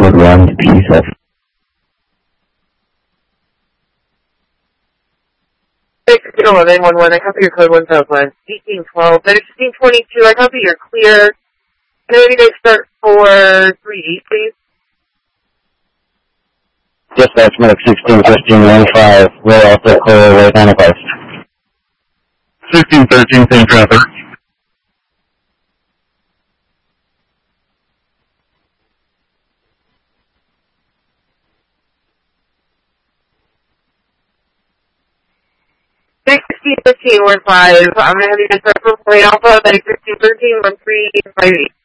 code 1 to PSEF. Thanks for 911. I copy your code 1000. 1812. Then 1622. I copy you're clear. Can I have you guys start for 3 please? Dispatch medic 161515. We're also clear right on the bus. 1613, same traffic. Thanks 1615, 15. I'm going to have you guys start for Point Alpha. Then 1613, 1358.